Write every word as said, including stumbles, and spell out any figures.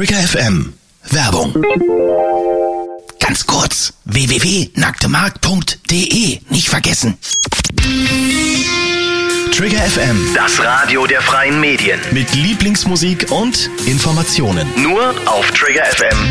Trigger F M. Werbung. Ganz kurz. w w w punkt nacktemarkt punkt de. Nicht vergessen. Trigger F M. Das Radio der freien Medien. Mit Lieblingsmusik und Informationen. Nur auf trigger f m